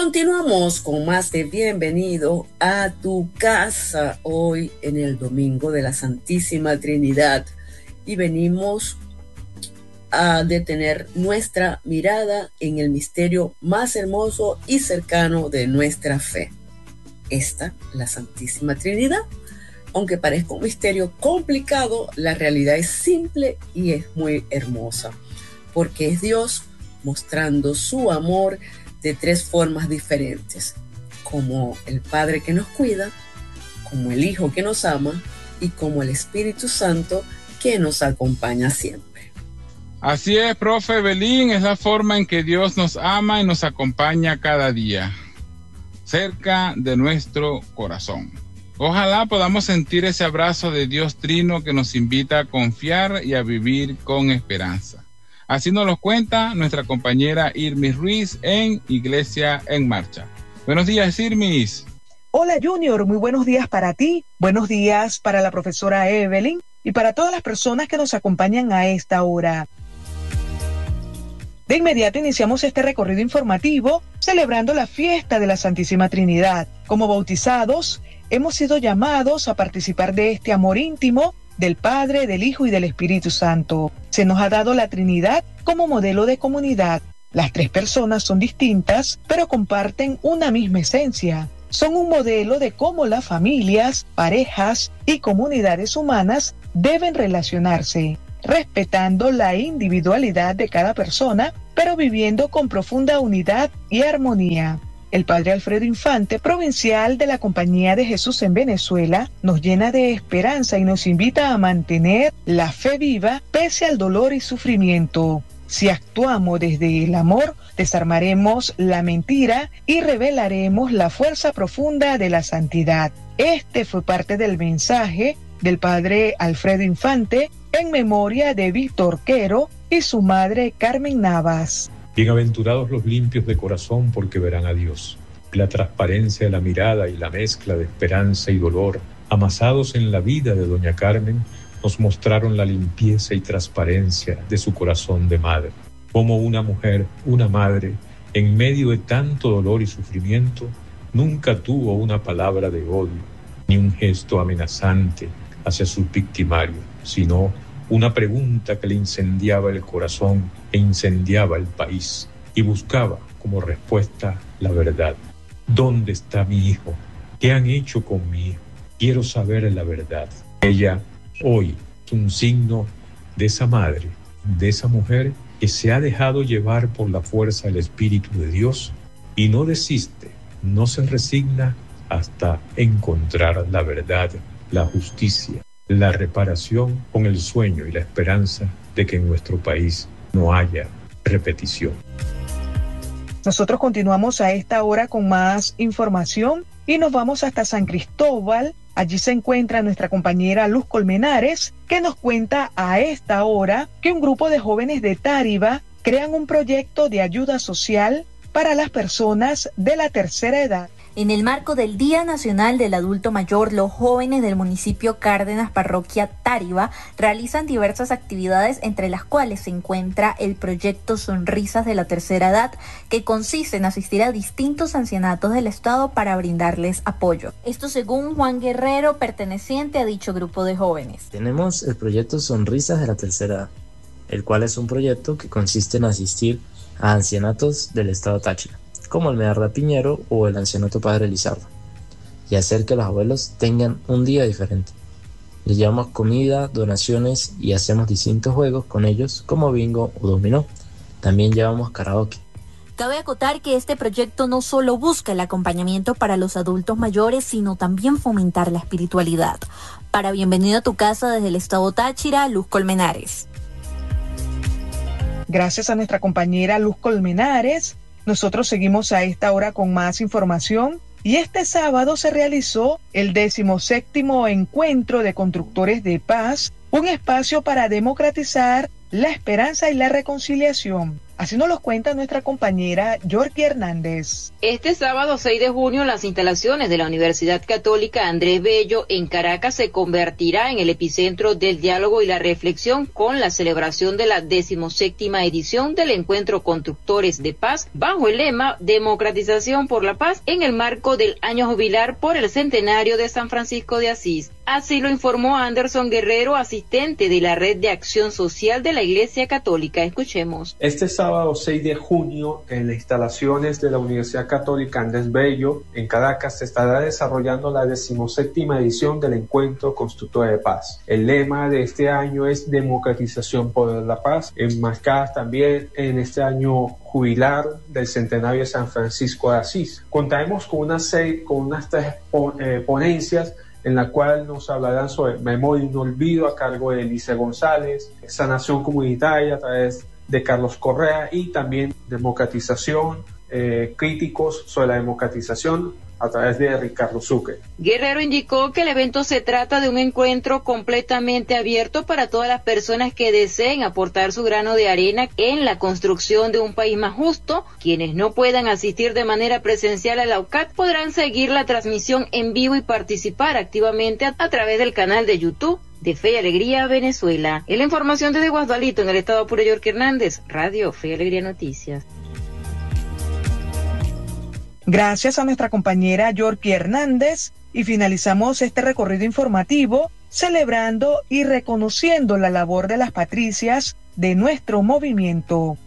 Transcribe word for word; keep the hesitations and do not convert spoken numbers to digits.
Continuamos con más de Bienvenido a tu casa hoy en el Domingo de la Santísima Trinidad y venimos a detener nuestra mirada en el misterio más hermoso y cercano de nuestra fe. Esta, la Santísima Trinidad, aunque parezca un misterio complicado, la realidad es simple y es muy hermosa, porque es Dios mostrando su amor de tres formas diferentes, como el Padre que nos cuida, como el Hijo que nos ama y como el Espíritu Santo que nos acompaña siempre. Así es, profe Belín, es la forma en que Dios nos ama y nos acompaña cada día, cerca de nuestro corazón. Ojalá podamos sentir ese abrazo de Dios Trino que nos invita a confiar y a vivir con esperanza. Así nos lo cuenta nuestra compañera Irmis Ruiz en Iglesia en Marcha. Buenos días, Irmis. Hola, Junior. Muy buenos días para ti. Buenos días para la profesora Evelyn y para todas las personas que nos acompañan a esta hora. De inmediato iniciamos este recorrido informativo celebrando la fiesta de la Santísima Trinidad. Como bautizados, hemos sido llamados a participar de este amor íntimo del Padre, del Hijo y del Espíritu Santo. Se nos ha dado la Trinidad como modelo de comunidad. Las tres personas son distintas, pero comparten una misma esencia. Son un modelo de cómo las familias, parejas y comunidades humanas deben relacionarse, respetando la individualidad de cada persona, pero viviendo con profunda unidad y armonía. El padre Alfredo Infante, provincial de la Compañía de Jesús en Venezuela, nos llena de esperanza y nos invita a mantener la fe viva pese al dolor y sufrimiento. Si actuamos desde el amor, desarmaremos la mentira y revelaremos la fuerza profunda de la santidad. Este fue parte del mensaje del padre Alfredo Infante en memoria de Víctor Quero y su madre Carmen Navas. Bienaventurados los limpios de corazón, porque verán a Dios. La transparencia de la mirada y la mezcla de esperanza y dolor, amasados en la vida de doña Carmen, nos mostraron la limpieza y transparencia de su corazón de madre. Como una mujer, una madre, en medio de tanto dolor y sufrimiento, nunca tuvo una palabra de odio, ni un gesto amenazante hacia su victimario, sino una pregunta que le incendiaba el corazón e incendiaba el país, y buscaba como respuesta la verdad. ¿Dónde está mi hijo? ¿Qué han hecho con mi hijo? Quiero saber la verdad. Ella hoy es un signo de esa madre, de esa mujer que se ha dejado llevar por la fuerza del Espíritu de Dios y no desiste, no se resigna hasta encontrar la verdad, la justicia, la reparación, con el sueño y la esperanza de que en nuestro país no haya repetición. Nosotros continuamos a esta hora con más información y nos vamos hasta San Cristóbal. Allí se encuentra nuestra compañera Luz Colmenares, que nos cuenta a esta hora que un grupo de jóvenes de Táriba crean un proyecto de ayuda social para las personas de la tercera edad. En el marco del Día Nacional del Adulto Mayor, los jóvenes del municipio Cárdenas, parroquia Táriba, realizan diversas actividades, entre las cuales se encuentra el proyecto Sonrisas de la Tercera Edad, que consiste en asistir a distintos ancianatos del estado para brindarles apoyo. Esto según Juan Guerrero, perteneciente a dicho grupo de jóvenes. Tenemos el proyecto Sonrisas de la Tercera Edad, el cual es un proyecto que consiste en asistir a ancianatos del estado Táchira, como el Medarda Piñero o el Ancianato Padre Lizardo, y hacer que los abuelos tengan un día diferente. Les llevamos comida, donaciones y hacemos distintos juegos con ellos, como bingo o dominó. También llevamos karaoke. Cabe acotar que este proyecto no solo busca el acompañamiento para los adultos mayores, sino también fomentar la espiritualidad. Para Bienvenido a tu casa desde el estado Táchira, Luz Colmenares. Gracias a nuestra compañera Luz Colmenares. Nosotros seguimos a esta hora con más información y este sábado se realizó el decimoséptimo Encuentro de Constructores de Paz, un espacio para democratizar la esperanza y la reconciliación. Así nos lo cuenta nuestra compañera Yorky Hernández. Este sábado seis de junio, las instalaciones de la Universidad Católica Andrés Bello en Caracas se convertirá en el epicentro del diálogo y la reflexión con la celebración de la decimoséptima edición del Encuentro Constructores de Paz bajo el lema Democratización por la Paz en el marco del año jubilar por el centenario de San Francisco de Asís. Así lo informó Anderson Guerrero, asistente de la Red de Acción Social de la Iglesia Católica. Escuchemos. Este sábado seis de junio, en las instalaciones de la Universidad Católica Andrés Bello, en Caracas, se estará desarrollando la decimoséptima edición del Encuentro Constructor de Paz. El lema de este año es Democratización por la Paz, enmarcada también en este año jubilar del centenario de San Francisco de Asís. Contaremos con una serie, con unas tres eh, ponencias en la cual nos hablarán sobre memoria y no olvido a cargo de Elisa González, sanación comunitaria a través de Carlos Correa y también democratización, eh, críticos sobre la democratización a través de Ricardo Sucre. Guerrero indicó que el evento se trata de un encuentro completamente abierto para todas las personas que deseen aportar su grano de arena en la construcción de un país más justo. Quienes no puedan asistir de manera presencial a la U C A T podrán seguir la transmisión en vivo y participar activamente a, a través del canal de YouTube de Fe y Alegría Venezuela. En la información desde Guasdualito, en el estado Apure, Yorky Hernández, Radio Fe y Alegría Noticias. Gracias a nuestra compañera Yorky Hernández y finalizamos este recorrido informativo celebrando y reconociendo la labor de las patricias de nuestro movimiento.